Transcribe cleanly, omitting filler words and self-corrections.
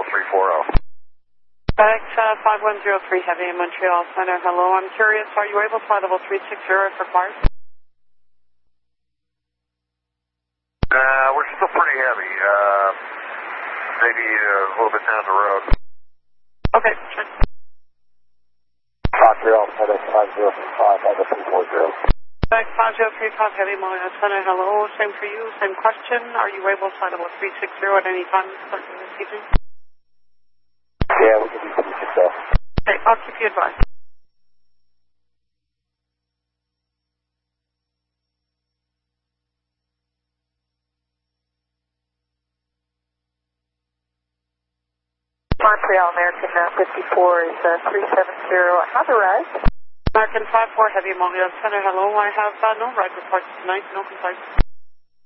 340. FedEx 5103 Heavy in Montreal Center. Hello, I'm curious, are you able to fly level 360 if required? We're still pretty heavy. Maybe a little bit down the road. Okay, check. Montreal FedEx 5035 Heavy 340. FedEx 5035 Heavy Montreal Center. Hello, same for you, same question. Are you able to fly level 360 at any time this evening? Yeah, we can do 360. Okay, I'll keep you advised. Montreal American 54 is 370. Have a ride. American 54 Heavy Montreal Center. Hello, I have no ride reports tonight, no complaints.